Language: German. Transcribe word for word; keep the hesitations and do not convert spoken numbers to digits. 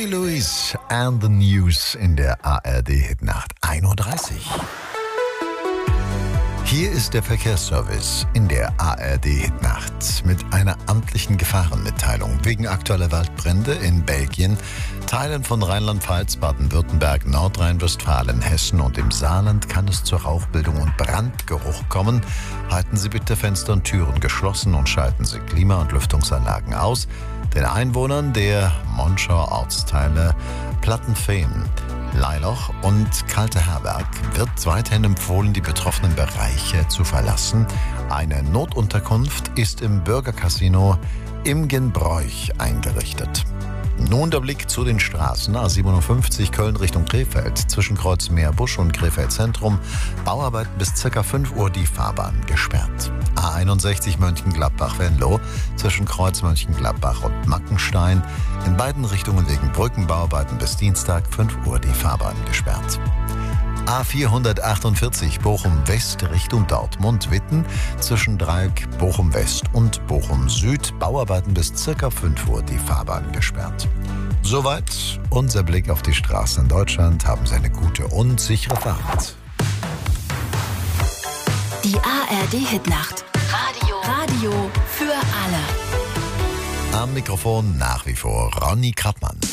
Lewis and the News in der A R D-Hitnacht ein Uhr dreißig. Hier ist der Verkehrsservice in der A R D-Hitnacht mit einer amtlichen Gefahrenmitteilung wegen aktueller Waldbrände in Belgien, Teilen von Rheinland-Pfalz, Baden-Württemberg, Nordrhein-Westfalen, Hessen und im Saarland kann es zur Rauchbildung und Brandgeruch kommen. Halten Sie bitte Fenster und Türen geschlossen und schalten Sie Klima- und Lüftungsanlagen aus. Den Einwohnern der Monschauer Ortsteile Plattenfehn, Leiloch und Kalte Herberg wird weiterhin empfohlen, die betroffenen Bereiche zu verlassen. Eine Notunterkunft ist im Bürgercasino Imgenbräuch eingerichtet. Nun der Blick zu den Straßen. A siebenundfünfzig Köln Richtung Krefeld, zwischen Kreuz Meerbusch und Krefeld Zentrum. Bauarbeiten bis ca. fünf Uhr, die Fahrbahn gesperrt. A einundsechzig Mönchengladbach-Venlo, zwischen Kreuz Mönchengladbach und Mackenstein. In beiden Richtungen wegen Brückenbauarbeiten bis Dienstag fünf Uhr, die Fahrbahn gesperrt. A vierhundertachtundvierzig Bochum-West Richtung Dortmund-Witten, zwischen Dreieck Bochum-West und Bochum-Süd. Bauarbeiten bis ca. fünf Uhr, die Fahrbahn gesperrt. Soweit unser Blick auf die Straßen in Deutschland. Haben Sie eine gute und sichere Fahrt. Die A R D-Hitnacht. Radio. Radio für alle. Am Mikrofon nach wie vor Ronny Krappmann.